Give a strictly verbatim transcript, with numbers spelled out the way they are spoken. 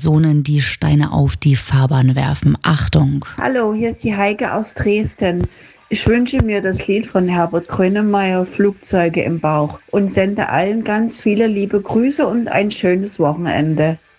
Personen, die Steine auf die Fahrbahn werfen. Achtung! Hallo, hier ist die Heike aus Dresden. Ich wünsche mir das Lied von Herbert Grönemeyer, Flugzeuge im Bauch, und sende allen ganz viele liebe Grüße und ein schönes Wochenende.